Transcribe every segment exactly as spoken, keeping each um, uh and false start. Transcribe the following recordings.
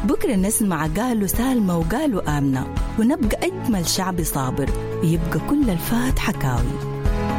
بكرة نسمع قالوا سالمة وقالوا آمنة، ونبقى أجمل شعب صابر، ويبقى كل الفات حكاوي.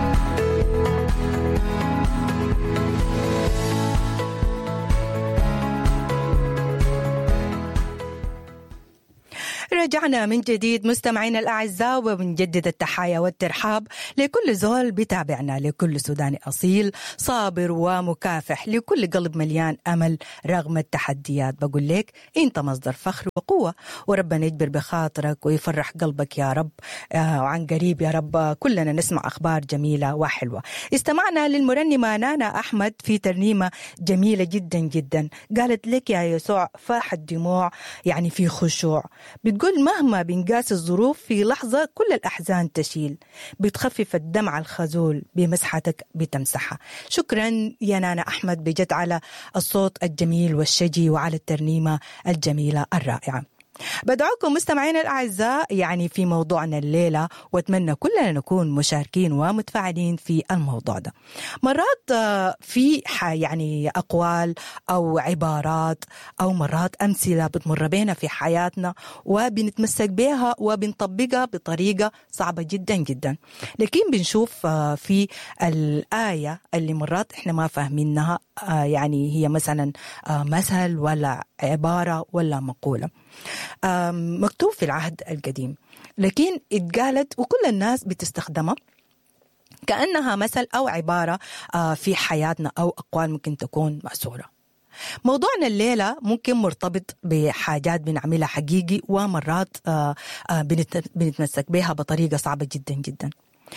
رجعنا من جديد مستمعينا الأعزاء، وبنجدد التحايا والترحاب لكل زول بتابعنا، لكل سوداني أصيل صابر ومكافح، لكل قلب مليان أمل رغم التحديات. بقول لك أنت مصدر فخر وقوة، وربنا يجبر بخاطرك ويفرح قلبك يا رب. آه وعن قريب يا رب كلنا نسمع أخبار جميلة وحلوة. استمعنا للمرنمة نانا أحمد في ترنيمة جميلة جدا جدا، قالت لك يا يسوع فاح الدموع يعني في خشوع، بتقول مهما بنقاس الظروف في لحظة كل الأحزان تشيل، بتخفف الدمع الخزول بمسحتك بتمسحها. شكرا يا نانا أحمد بجد على الصوت الجميل والشجي وعلى الترنيمة الجميلة الرائعة. بدعوكم مستمعين الأعزاء يعني في موضوعنا الليلة، وأتمنى كلنا نكون مشاركين ومتفاعلين في الموضوع ده. مرات في يعني أقوال أو عبارات أو مرات أمثلة بتمر بينا في حياتنا وبنتمسك بها وبنطبقها بطريقة صعبة جدا جدا، لكن بنشوف في الآية اللي مرات إحنا ما فاهمينها، يعني هي مثلا مثل ولا عبارة ولا مقولة مكتوب في العهد القديم، لكن اتقالت وكل الناس بتستخدمها كأنها مثل أو عبارة في حياتنا، أو أقوال ممكن تكون مأثورة. موضوعنا الليلة ممكن مرتبط بحاجات بنعملها حقيقي، ومرات بنتمسك بها بطريقة صعبة جدا جدا.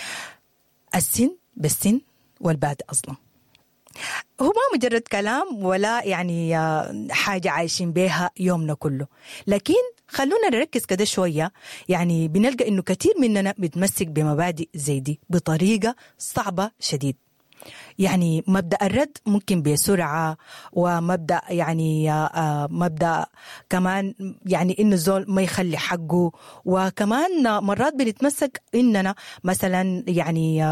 السن بالسن والبادئ أصلا هو ما مجرد كلام ولا يعني حاجة عايشين بها يومنا كله، لكن خلونا نركز كده شوية. يعني بنلقى إنه كتير مننا بتمسك بمبادئ زي دي بطريقة صعبة شديد. يعني مبدأ الرد ممكن بسرعة، ومبدأ يعني مبدأ كمان يعني إنه الزول ما يخلي حقه، وكمان مرات بنتمسك إننا مثلا يعني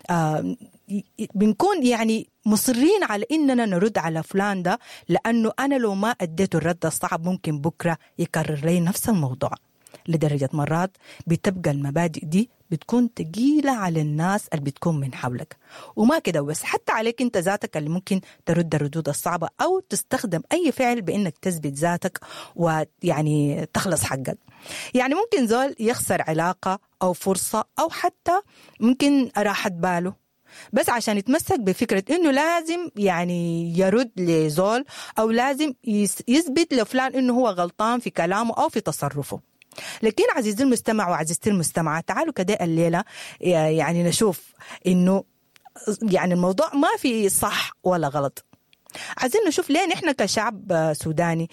بنكون يعني مصرين على إننا نرد على فلان ده، لأنه أنا لو ما أديته الرد الصعب ممكن بكرة يكرر لي نفس الموضوع. لدرجة مرات بتبقى المبادئ دي بتكون تقيلة على الناس اللي بتكون من حولك، وما كده بس حتى عليك انت ذاتك اللي ممكن ترد الردود الصعبة أو تستخدم أي فعل بأنك تثبت ذاتك ويعني تخلص حقك. يعني ممكن زول يخسر علاقة أو فرصة أو حتى ممكن راحة باله بس عشان يتمسك بفكرة إنه لازم يعني يرد لزول، أو لازم يثبت لفلان إنه هو غلطان في كلامه أو في تصرفه. لكن عزيزي المستمع وعزيزتي المستمعة، تعالوا كده الليلة يعني نشوف إنه يعني الموضوع ما في صح ولا غلط. عايزين نشوف ليه نحن كشعب سوداني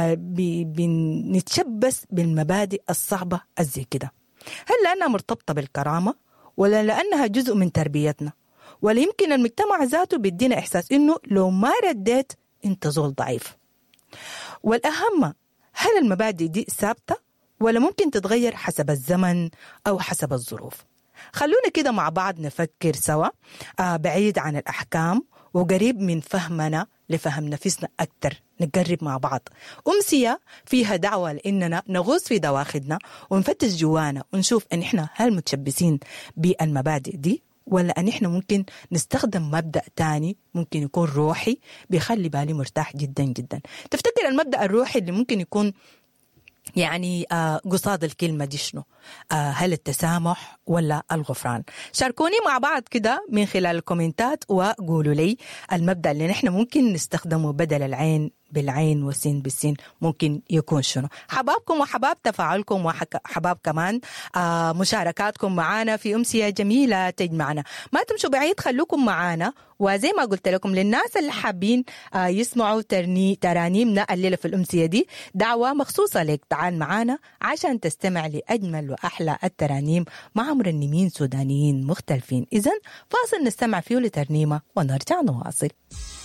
بنتشبث بالمبادئ الصعبة الزي كده. هل لأنها مرتبطة بالكرامة، ولا لأنها جزء من تربيتنا، ولا يمكن المجتمع ذاته بيدينا إحساس إنه لو ما رديت أنت زول ضعيف؟ والأهم، هل المبادئ دي ثابتة ولا ممكن تتغير حسب الزمن أو حسب الظروف؟ خلونا كده مع بعض نفكر سوا، آه بعيد عن الأحكام وقريب من فهمنا لفهم نفسنا أكتر. نقرب مع بعض أمسية فيها دعوة لإننا نغوص في دواخلنا ونفتش جوانا ونشوف أن إحنا هل متشبسين بالمبادئ دي، ولا أن إحنا ممكن نستخدم مبدأ تاني ممكن يكون روحي بيخلي بالي مرتاح جدا جدا. تفتكر المبدأ الروحي اللي ممكن يكون يعني آه قصاد الكلمة دي شنو؟ آه هل التسامح ولا الغفران؟ شاركوني مع بعض كده من خلال الكومنتات وقولوا لي المبدأ اللي نحن ممكن نستخدمه بدل العين بالعين والسين بالسين ممكن يكون شنو. حبابكم وحباب تفاعلكم وحباب كمان آه مشاركاتكم معنا في أمسية جميلة تجمعنا. ما تمشوا بعيد، خلوكم معنا. وزي ما قلت لكم للناس اللي حابين آه يسمعوا ترني ترانيمنا الليلة في الأمسية دي، دعوة مخصوصة لك، تعال معنا عشان تستمع لأجمل وأحلى الترانيم مع مرنمين سودانيين مختلفين. إذن فاصل نستمع فيه لترنيمة ونرجع نواصل.